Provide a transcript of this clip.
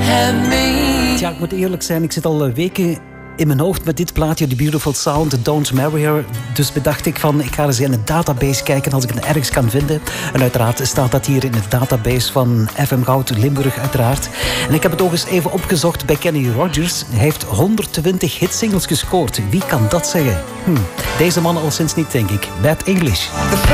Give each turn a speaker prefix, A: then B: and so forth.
A: and me.
B: Ja, ik moet eerlijk zijn, ik zit al weken in mijn hoofd met dit plaatje, The Beautiful Sound, Don't Marry Her. Dus bedacht ik van, ik ga eens in een database kijken als ik het ergens kan vinden. En uiteraard staat dat hier in de database van FM Goud Limburg, uiteraard. En ik heb het ook eens even opgezocht bij Kenny Rogers. Hij heeft 120 hitsingles gescoord. Wie kan dat zeggen? Deze man al sinds niet, denk ik. Bad English.